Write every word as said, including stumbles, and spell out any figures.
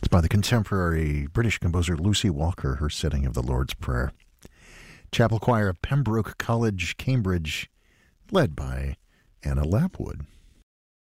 It's by the contemporary British composer Lucy Walker, her setting of the Lord's Prayer. Chapel Choir of Pembroke College, Cambridge, led by Anna Lapwood.